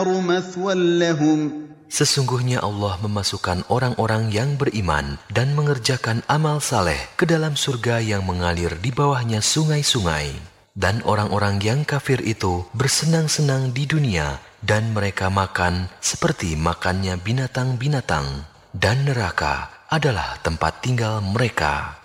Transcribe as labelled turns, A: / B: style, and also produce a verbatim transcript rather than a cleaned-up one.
A: مثوى لهم
B: Sesungguhnya Allah memasukkan orang-orang yang beriman dan mengerjakan amal saleh ke dalam surga yang mengalir di bawahnya sungai-sungai. Dan orang-orang yang kafir itu bersenang-senang di dunia dan mereka makan seperti makannya binatang-binatang. Dan neraka adalah tempat tinggal mereka.